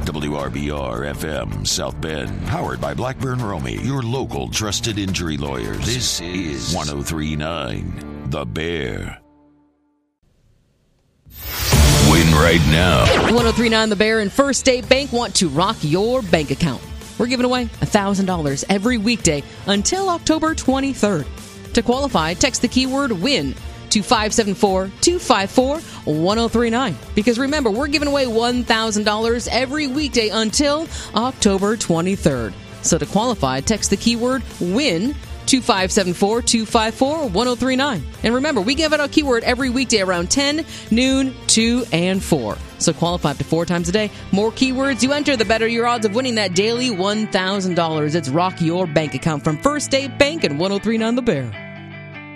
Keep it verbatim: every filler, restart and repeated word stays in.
W R B R F M South Bend, powered by Blackburn Romy, your local trusted injury lawyers. This is one oh three point nine The Bear. Win right now. one oh three point nine The Bear and First State Bank want to rock your bank account. We're giving away one thousand dollars every weekday until October twenty-third. To qualify, text the keyword WIN to five seven four, two five four, one oh three nine. Because remember, we're giving away one thousand dollars every weekday until October twenty-third. So to qualify, text the keyword WIN to five seven four, two five four, one oh three nine. And remember, we give out a keyword every weekday around ten, noon, two, and four. So qualify up to four times a day. More keywords you enter, the better your odds of winning that daily one thousand dollars. It's Rock Your Bank Account from First State Bank and one oh three point nine The Bear.